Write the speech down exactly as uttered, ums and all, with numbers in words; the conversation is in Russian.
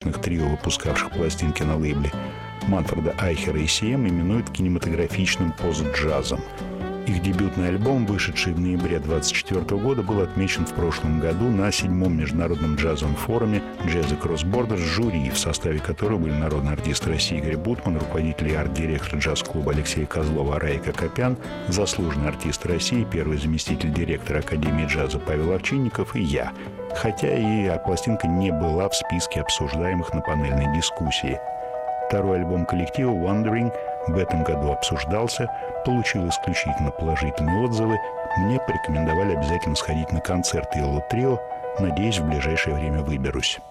трио, выпускавших пластинки на лейбле Манфреда Айхера и Си Эм, именуют кинематографичным пост-джазом. Их дебютный альбом, вышедший в ноябре двадцать четвёртого года, был отмечен в прошлом году на седьмом международном джазовом форуме «Jazz Across Borders» жюри, в составе которого были народный артист России Игорь Бутман, руководитель и арт-директор джаз-клуба Алексей Козлов, Раика Копян, заслуженный артист России, первый заместитель директора Академии джаза Павел Овчинников и я. Хотя и пластинка не была в списке обсуждаемых на панельной дискуссии. Второй альбом коллектива «Wandering» в этом году обсуждался, получил исключительно положительные отзывы. Мне порекомендовали обязательно сходить на концерт Yellow Trio. Надеюсь, в ближайшее время выберусь.